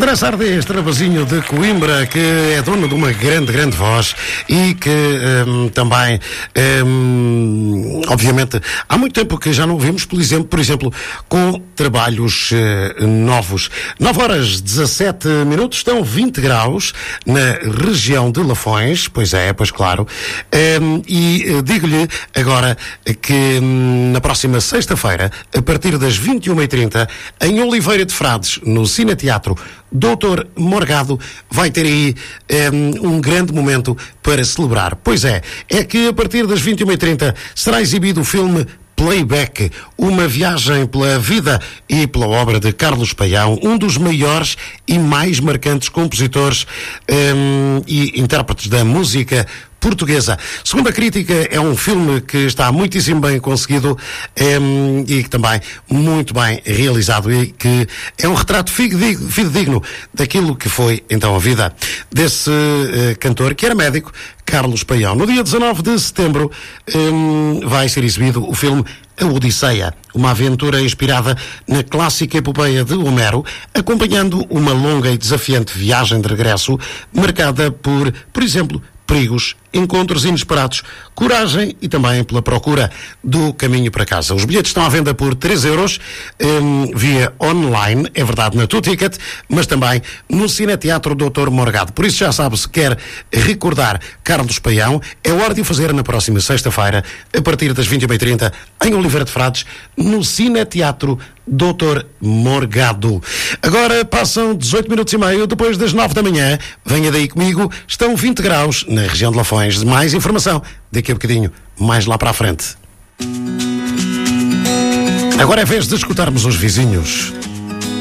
André Sardé, este rapazinho de Coimbra, que é dono de uma grande voz e que também, obviamente, há muito tempo que já não ouvimos, por exemplo, com trabalhos novos. 9h17, estão 20 graus na região de Lafões, pois claro, e digo-lhe agora que na próxima sexta-feira, a partir das 21h30, em Oliveira de Frades, no Cine Teatro Doutor Morgado, vai ter aí um grande momento para celebrar. Pois é que a partir das 21h30 será exibido o filme Playback, uma viagem pela vida e pela obra de Carlos Paião, um dos maiores e mais marcantes compositores e intérpretes da música portuguesa. Segundo a crítica, é um filme que está muitíssimo bem conseguido e que também muito bem realizado, e que é um retrato fidedigno daquilo que foi então a vida desse cantor, que era médico, Carlos Paião. No dia 19 de setembro vai ser exibido o filme A Odisseia, uma aventura inspirada na clássica epopeia de Homero, acompanhando uma longa e desafiante viagem de regresso, marcada por exemplo, perigos, encontros inesperados, coragem e também pela procura do caminho para casa. Os bilhetes estão à venda por 3€, via online, é verdade, na TuTicket, mas também no Cine Teatro Doutor Morgado. Por isso já sabe, se quer recordar Carlos Paião, é hora de o fazer na próxima sexta-feira, a partir das 21h30, em Oliveira de Frades, no Cine Teatro Doutor Morgado. Agora passam 18 minutos e meio depois das 9 da manhã. Venha daí comigo, estão 20 graus na região de Lafões. Mais informação daqui a bocadinho, mais lá para a frente. Agora é vez de escutarmos os vizinhos.